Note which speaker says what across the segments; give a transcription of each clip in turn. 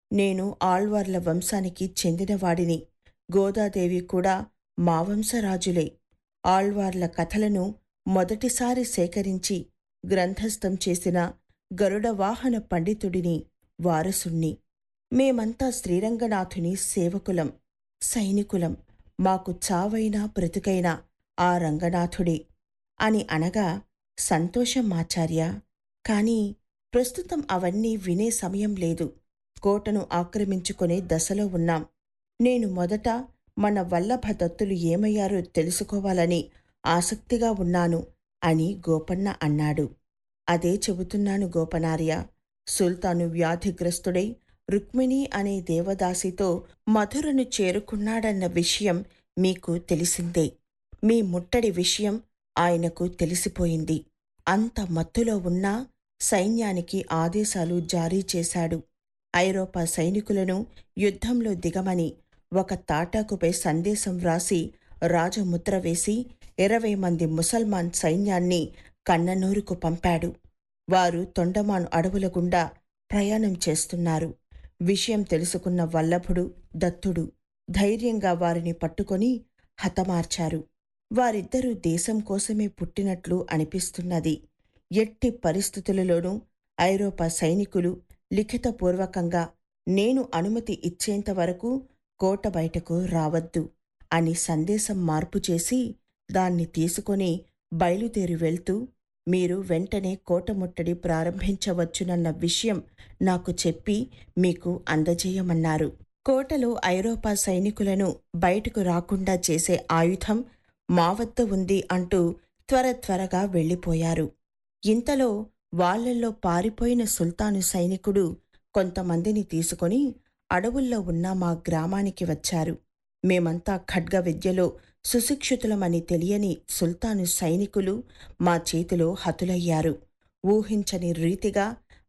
Speaker 1: నేను ఆళ్వార్ల వంశానికి చెందినవాడిని. గోదాదేవి కూడా మా వంశరాజులే. ఆళ్వార్ల కథలను మొదటిసారి సేకరించి గ్రంథస్థం చేసిన గరుడవాహన పండితుడిని, వారసుణ్ణి. మేమంతా శ్రీరంగనాథుని సేవకులం, సైనికులం. మాకు చావైనా బ్రతుకైనా ఆ రంగనాథుడే అని అనగా, సంతోషం ఆచార్య. కాని ప్రస్తుతం అవన్నీ వినే సమయం లేదు. కోటను ఆక్రమించుకునే దశలో ఉన్నాం. నేను మొదట మన వల్లభదత్తులు ఏమయ్యారో తెలుసుకోవాలని ఆసక్తిగా ఉన్నాను అని గోపన్న అన్నాడు. అదే చెబుతున్నాను గోపనార్య. సుల్తాను వ్యాధిగ్రస్తుడై రుక్మిణి అనే దేవదాసితో మధురను చేరుకున్నాడన్న విషయం మీకు తెలిసిందే. మీ ముట్టడి విషయం ఆయనకు తెలిసిపోయింది. అంత మత్తులో ఉన్నా సైన్యానికి ఆదేశాలు జారీ చేశాడు. ఐరోపా సైనికులను యుద్ధంలో దిగమని ఒక తాటాకుపై సందేశం వ్రాసి రాజముద్ర వేసి 20 మంది ముసల్మాన్ సైన్యాన్ని కన్ననూరుకు పంపాడు. వారు తొండమాన్ అడవుల గుండా ప్రయాణం చేస్తున్నారు. విషయం తెలుసుకున్న వల్లభుడు, దత్తుడు ధైర్యంగా వారిని పట్టుకొని హతమార్చారు. వారిద్దరూ దేశం కోసమే పుట్టినట్లు అనిపిస్తున్నది. ఎట్టి పరిస్థితులలోనూ ఐరోపా సైనికులు లిఖితపూర్వకంగా నేను అనుమతి ఇచ్చేంతవరకు కోట బయటకు రావద్దు అని సందేశం మార్పు చేసి దాన్ని తీసుకొని బయలుదేరి వెళ్తూ, మీరు వెంటనే కోట ముట్టడి ప్రారంభించవచ్చునన్న విషయం నాకు చెప్పి మీకు అందజేయమన్నారు. కోటలో ఐరోపా సైనికులను బయటకు రాకుండా చేసే ఆయుధం మా వద్ద ఉంది అంటూ త్వరగా వెళ్ళిపోయారు. ఇంతలో వాళ్ళల్లో పారిపోయిన సుల్తాను సైనికుడు కొంతమందిని తీసుకొని అడవుల్లో ఉన్న మా గ్రామానికి వచ్చారు. మేమంతా ఖడ్గ విద్యలో సుశిక్షితులమని తెలియని సుల్తాను సైనికులు మా చేతిలో హతులయ్యారు. ఊహించని రీతిగా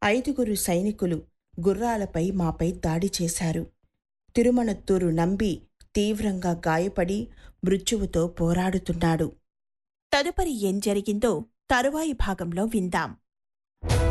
Speaker 1: 5 సైనికులు గుర్రాలపై మాపై దాడి చేశారు. తిరుమణత్తూరు నంబి తీవ్రంగా గాయపడి మృత్యువుతో పోరాడుతున్నాడు. తదుపరి ఏం జరిగిందో తరువాయి భాగంలో విందాం.